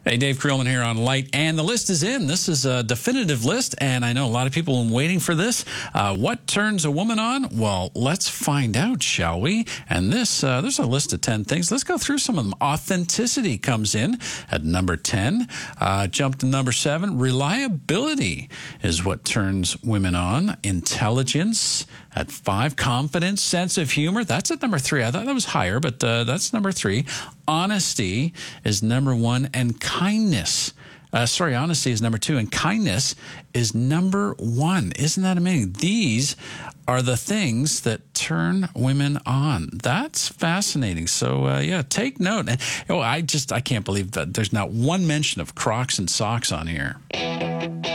Hey, Dave Creelman here on Light, and the list is in. This is a definitive list, and I know a lot of people are waiting for this. What turns a woman on? Well, let's find out, shall we? And there's a list of 10 things. Let's go through some of them. Authenticity comes in at number 10. Jump to number 7. Reliability is what turns women on. Intelligence at 5. Confidence, sense of humor. That's at number 3. I thought that was higher, but that's number 3. Honesty is number 1, and kindness. Honesty is number 2, and kindness is number 1. Isn't that amazing? These are the things that turn women on. That's fascinating. So, take note. And, I can't believe that there's not one mention of Crocs and socks on here.